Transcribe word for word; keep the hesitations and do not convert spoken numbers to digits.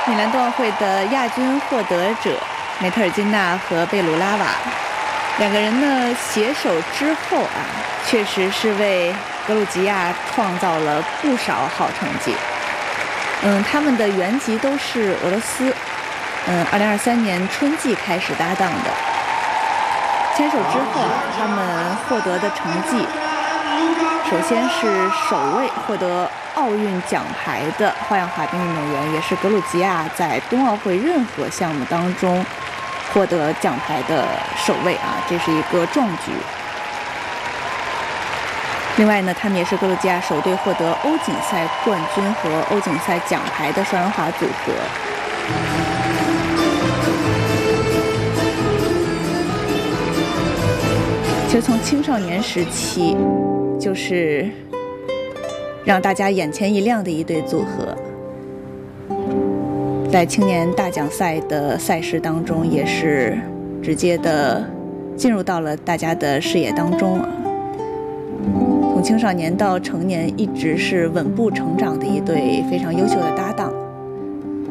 米兰冬奥会的亚军获得者梅特尔金娜和贝鲁拉瓦两个人呢携手之后啊，确实是为格鲁吉亚创造了不少好成绩。嗯，他们的原籍都是俄罗斯。嗯，二零二三年春季开始搭档的。牵手之后啊，他们获得的成绩，首先是首位获得奥运奖牌的花样滑冰运动员，也是格鲁吉亚在冬奥会任何项目当中获得奖牌的首位啊，这是一个壮举。另外呢，他们也是格鲁吉亚首队获得欧锦赛冠军和欧锦赛奖牌的双人滑组合。其实从青少年时期，就是让大家眼前一亮的一对组合，在青年大奖赛的赛事当中，也是直接的进入到了大家的视野当中啊。从青少年到成年，一直是稳步成长的一对非常优秀的搭档。